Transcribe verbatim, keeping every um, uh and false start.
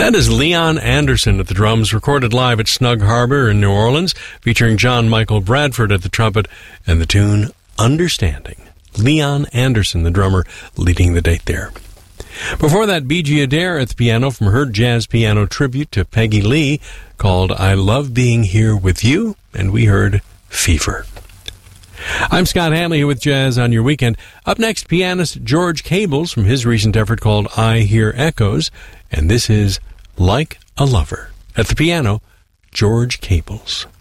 That is Leon Anderson at the drums, recorded live at Snug Harbor in New Orleans, featuring John Michael Bradford at the trumpet and the tune Understanding. Leon Anderson, the drummer, leading the date there. Before that, B G Adair at the piano from her jazz piano tribute to Peggy Lee called I Love Being Here With You, and we heard Fever. I'm Scott Hanley here with Jazz on Your Weekend. Up next, pianist George Cables from his recent effort called I Hear Echoes, and this is Like a Lover. At the piano, George Cables.